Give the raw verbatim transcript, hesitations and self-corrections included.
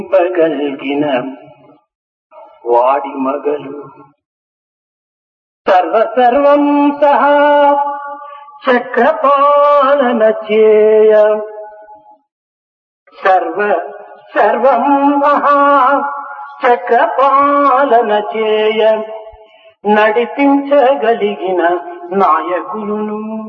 పగల్గిన వాడి మగలు సర్వ సర్వం సహా చక్రపాలన చేయ సర్వ సర్వం మహా చక్రపాలన చేయ నడిపించగలిగిన నాయకులును